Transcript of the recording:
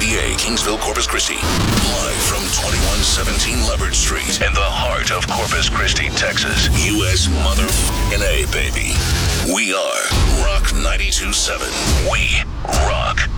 KTBA, Kingsville, Corpus Christi. Live from 2117 Leopard Street in the heart of Corpus Christi, Texas. U.S. motherfucking A, baby. We are Rock 92.7. We rock.